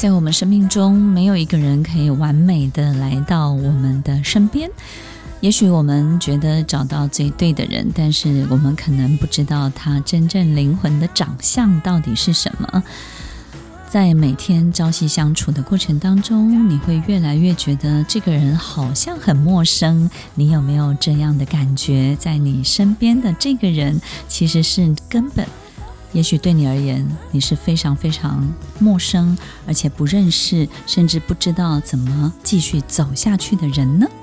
在我们生命中，没有一个人可以完美的来到我们的身边。也许我们觉得找到最对的人，但是我们可能不知道他真正灵魂的长相到底是什么。在每天朝夕相处的过程当中，你会越来越觉得这个人好像很陌生。你有没有这样的感觉？在你身边的这个人其实是根本也许对你而言，你是非常非常陌生，而且不认识，甚至不知道怎么继续走下去的人呢？